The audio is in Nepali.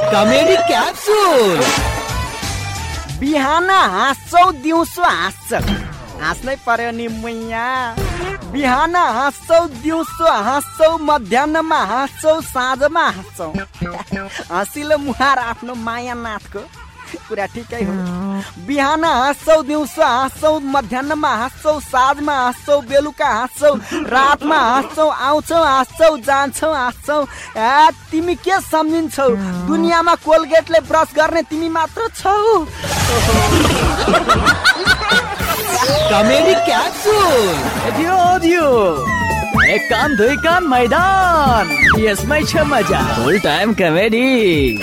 Comedy capsule. बिहान हाँस्छौ दिउँसो हाँस्छ, हाँस्नै पर्यो नि मैया। बिहान हाँस्छौ दिउँसो हाँस्छौ, मध्याहमा हाँस्छौ, साँझमा हाँस्छौ। हँसिलो मुहार आफ्नो मायानाथको कुरा ठिकै हो। बिहान हाँस्छौ दिउँसो हाँस्छौ, मध्याहमा हाँस्छौ, साँझमा हाँस्छौ, बेलुका हाँस्छौ, रातमा हाँस्छौ, आउँछौ हाँस्छौ, जान्छौ हाँस्छौ। तिमी के सम्झिन्छौ? दुनियाँमा कोलगेटले ब्रस गर्ने तिमी मात्र छौ। Comedy capsule. एक कान दुई कान मैदान, यसमै छ मजा। फुल टाइम कमेडी।